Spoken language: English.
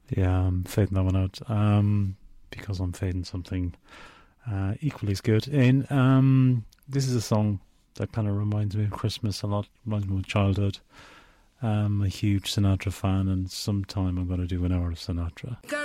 Yeah, I'm fading that one out because I'm fading something equally as good. And this is a song that kind of reminds me of Christmas a lot, reminds me of childhood. I'm a huge Sinatra fan, and sometime I'm going to do an hour of Sinatra.